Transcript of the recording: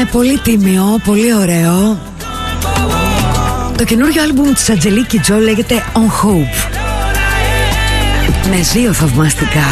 πολύ τίμιο, πολύ ωραίο. Το καινούργιο άλμπουμ της Αντζελίκη Τζο λέγεται On Hope, με δύο θαυμαστικά